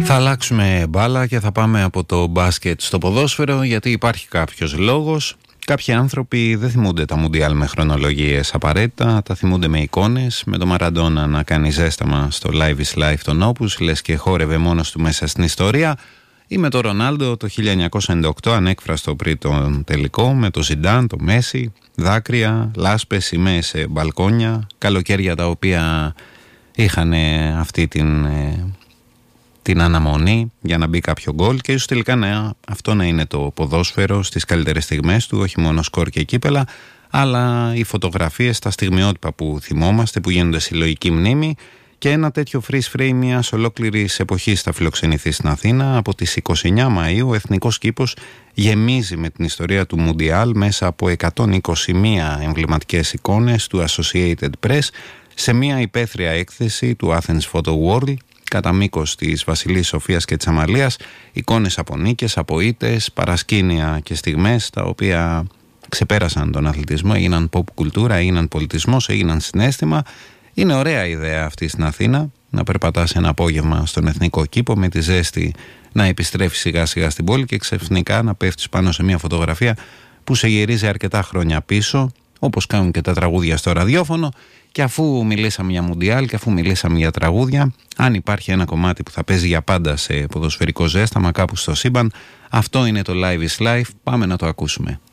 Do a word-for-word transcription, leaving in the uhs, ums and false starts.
Θα αλλάξουμε μπάλα και θα πάμε από το μπάσκετ στο ποδόσφαιρο, γιατί υπάρχει κάποιος λόγος. Κάποιοι άνθρωποι δεν θυμούνται τα Μουντιάλ με χρονολογίες απαραίτητα, τα θυμούνται με εικόνες, με τον Μαραντόνα να κάνει ζέσταμα στο Live is Life των Όπους, λες και χόρευε μόνος του μέσα στην ιστορία, ή με τον Ρονάλντο το χίλια εννιακόσια ενενήντα οκτώ ανέκφραστο πριν τον τελικό, με τον Ζιντάν, τον Μέση, δάκρυα, λάσπες, σημαίες σε μπαλκόνια, καλοκαίρια τα οποία είχαν αυτή την... την αναμονή για να μπει κάποιο γκολ και ίσως τελικά να, αυτό να είναι το ποδόσφαιρο στις καλύτερες στιγμές του, όχι μόνο σκορ και κύπελα, αλλά οι φωτογραφίες, τα στιγμιότυπα που θυμόμαστε, που γίνονται συλλογική μνήμη, και ένα τέτοιο freeze frame μιας ολόκληρης εποχής θα φιλοξενηθεί στην Αθήνα. Από τις είκοσι εννέα Μαΐου ο Εθνικός Κήπος γεμίζει με την ιστορία του Μουντιάλ μέσα από εκατόν είκοσι μία εμβληματικές εικόνες του Associated Press σε μια υπαίθρια έκθεση του Athens Photo World, κατά μήκος της Βασιλής Σοφίας και της Αμαλίας, εικόνες από νίκες, από ήττες, παρασκήνια και στιγμές τα οποία ξεπέρασαν τον αθλητισμό, έγιναν pop κουλτούρα, έγιναν πολιτισμός, έγιναν συναίσθημα. Είναι ωραία ιδέα αυτή στην Αθήνα, να περπατάς ένα απόγευμα στον Εθνικό Κήπο με τη ζέστη να επιστρέφει σιγά σιγά στην πόλη και ξαφνικά να πέφτεις πάνω σε μια φωτογραφία που σε γυρίζει αρκετά χρόνια πίσω, όπως κάνουν και τα τραγούδια στο ραδιόφωνο. Και αφού μιλήσαμε για Μουντιάλ και αφού μιλήσαμε για τραγούδια, αν υπάρχει ένα κομμάτι που θα παίζει για πάντα σε ποδοσφαιρικό ζέσταμα κάπου στο σύμπαν, αυτό είναι το Live is Life. Πάμε να το ακούσουμε.